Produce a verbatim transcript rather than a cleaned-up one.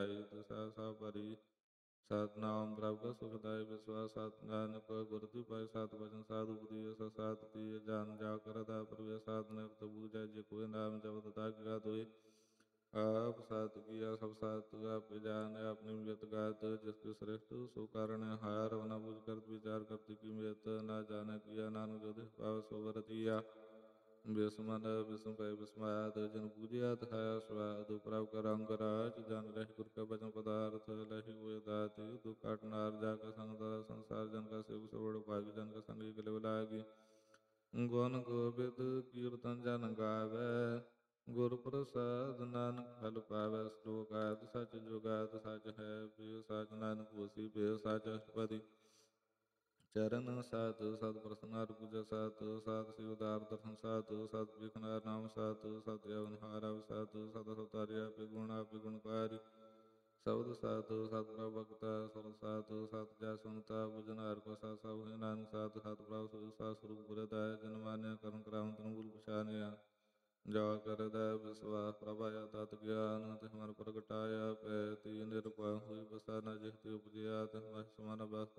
ਵਡਿਆਈ ਤੁਸਾ ਸਭ ਭਰੀ। ਸਤਿਨਾਮ ਪ੍ਰਭ ਕਾ ਸੁਖਦਾਇ ਵਿਸਵਾਸ ਸਤਿ ਨਾਨਕ ਗੁਰ ਕੀ ਪਾਇ ਸਤਿ ਵਚਨ ਸਾਧੂ ਉਪਦੇਸ ਸਤਿ ਪੀਏ ਜਨ ਜਾ ਕਰਦਾ ਪ੍ਰਵੇਸ਼ ਸਤਿ ਨਿਰਤ ਬੂਝੈ ਜੇ ਕੋਈ ਨਾਮ ਜਪਤ ਤਾ ਕੀ ਗਾਤ ਹੋਏ। ਆਪ ਸਤ ਕੀਆ ਸਭ ਸਤ ਆਪੇ ਜਾਨ ਆਪਣੀ ਮਿਤ ਗਾਤ ਜਿਸ ਕੀ ਸ੍ਰਿਸ਼ਟ ਸੋ ਕਾਰਨ ਹਾਰ ਨਾ ਬੁਝ ਕਰਤ ਵਿਚਾਰ ਕਰਤੀ ਕੀ ਮਿਤ ਨਾ ਜਾਣੈ ਕੀਆ ਨਾਨਕ ਜੋ ਦਿਸ ਪਾਵ ਸੋ ਵਰਤੀਆ। ਬਿਸਮਨ ਬਿਸਮ ਪੈ ਬਿਸਮਾਤ ਜਨ ਪੂਜਿਆ ਤਥਾਇਆ ਸਵਾਦ ਪ੍ਰਭ ਕਰ ਰੰਗ ਰਾਜ ਜਨ ਰਹਿ ਗੁਰ ਕਾ ਬਚਨ ਪਦਾਰਥ ਲਹਿ ਹੋਏ ਦਾਤੀ ਦੁਖ ਕਾਟ ਨਾਰ ਜਾ ਕਾ ਸੰਗ ਦਾਰਾ ਸੰਸਾਰ ਜਨ ਕਾ ਸੇਵ ਸਰਵੜ ਭਾਗ ਜਨ ਕਾ ਸੰਗ ਇਕ ਲਿਵ ਲਾਗੀ। ਗੁਣ ਗੋਬਿੰਦ ਕੀਰਤਨ ਜਨ ਗਾਵੈ ਗੁਰ ਪ੍ਰਸਾਦ ਨਾਨਕ ਫਲ ਪਾਵੈ। ਸ਼ਲੋਕ ਆਦਿ ਸਚ ਜੁਗਾਦ ਸਚ ਹੈ ਬੇ ਸਚ ਨਾਨਕ ਹੋਸੀ ਬੇ ਸਚ ਅਸ਼ਟਪਦੀ। ਚਰਨ ਸਤ ਸਤ ਪ੍ਰਸਨਾਰ ਪੂਜਾ ਸਤ ਸਤ ਸਿਵ ਉਦਾਰ ਦਰਸ਼ਨ ਸਤ ਸਤ ਵਿਖਨਾਰ ਨਾਮ ਸਤ ਸਤ ਜਵਨ ਹਾਰਾ ਸਤ ਸਤ ਸਤਾਰਿਆ ਆਪੇ ਗੁਣ ਆਪੇ ਗੁਣਕਾਰੀ। ਸ਼ਬਦ ਸਤ ਸਤ ਪ੍ਰਭ ਭਗਤਾ ਸਤ ਸਤ ਸਤ ਜੈ ਸੁਨਤਾ ਬੁਝਨ ਹਰਿ ਕੋ ਸਤ ਸਭ ਹੋਇ ਨਾਨਕ ਸਤ ਸਤ ਪ੍ਰਭ ਸੁ ਸਤ ਸਰੂਪ ਬੁਰਦਾਇ ਜਨ ਮਾਨਿਆ ਕਰਮ ਕਰਾਵਨ ਤਨ ਮੂਲ ਪਛਾਨਿਆ। ਜਾ ਕਰਦਾ ਵਿਸਵਾਸ ਪ੍ਰਭ ਆਇਆ ਤਤ ਗਿਆਨ ਤਿਹ ਮਨ ਪ੍ਰਗਟਾਇਆ ਪੈ ਤੀ ਨਿਰਭਉ ਹੋਈ ਬਸਾ ਨ ਜਿਹ ਤੇ ਉਪਜਿਆ ਤਿਹ ਮਹਿ ਸਮਾਨ ਬਸ